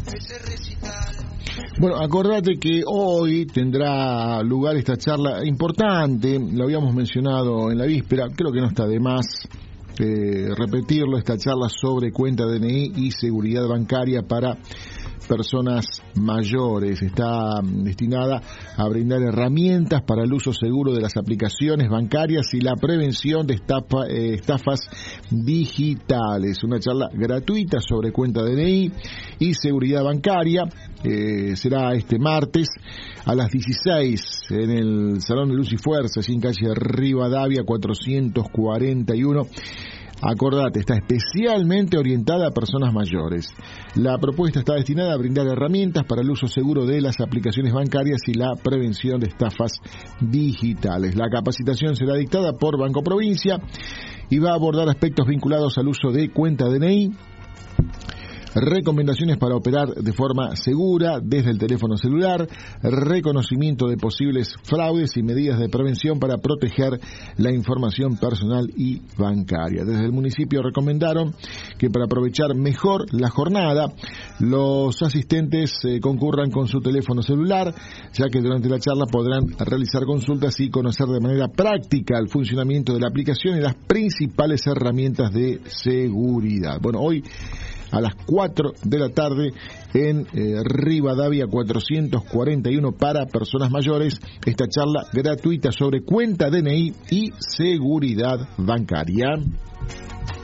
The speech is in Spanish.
Bueno, acordate que hoy tendrá lugar esta charla importante, lo habíamos mencionado en la víspera, creo que no está de más repetirlo, esta charla sobre cuenta DNI y seguridad bancaria para personas mayores. Está destinada a brindar herramientas para el uso seguro de las aplicaciones bancarias y la prevención de estafas digitales. Una charla gratuita sobre cuenta DNI y seguridad bancaria. Será este martes a las 16 en el Salón de Luz y Fuerza, en calle Rivadavia 441. Acordate, está especialmente orientada a personas mayores. La propuesta está destinada a brindar herramientas para el uso seguro de las aplicaciones bancarias y la prevención de estafas digitales. La capacitación será dictada por Banco Provincia y va a abordar aspectos vinculados al uso de cuenta DNI, recomendaciones para operar de forma segura desde el teléfono celular, reconocimiento de posibles fraudes y medidas de prevención para proteger la información personal y bancaria. Desde el municipio recomendaron que para aprovechar mejor la jornada, los asistentes concurran con su teléfono celular, ya que durante la charla podrán realizar consultas y conocer de manera práctica el funcionamiento de la aplicación y las principales herramientas de seguridad. Bueno, hoy a las 4 de la tarde en Rivadavia 441 para personas mayores, esta charla gratuita sobre cuenta DNI y seguridad bancaria.